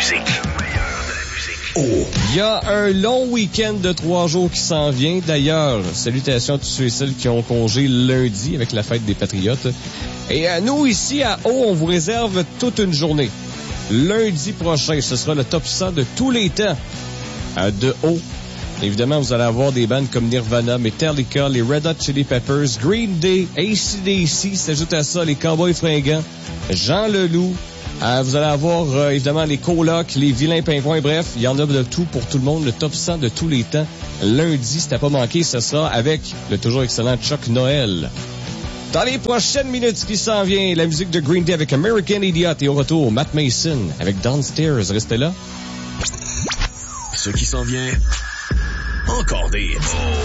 musique. Oh. Il y a un long week-end de 3 jours qui s'en vient. D'ailleurs, salutations à tous ceux et celles qui ont congé lundi avec la fête des Patriotes. Et à nous, ici, à O, on vous réserve toute une journée. Lundi prochain, ce sera le top 100 de tous les temps de O. Évidemment, vous allez avoir des bandes comme Nirvana, Metallica, les Red Hot Chili Peppers, Green Day, AC/DC, s'ajoute à ça les Cowboys Fringants, Jean Leloup. Vous allez avoir, évidemment, les colocs, les vilains pingouins. Bref, il y en a de tout pour tout le monde. Le top 100 de tous les temps. Lundi, si t'as pas manqué, ce sera avec le toujours excellent Chuck Noël. Dans les prochaines minutes qui s'en vient, la musique de Green Day avec American Idiot. Et au retour, Matt Mason avec Downstairs. Restez là. Ce qui s'en vient, encore des hits.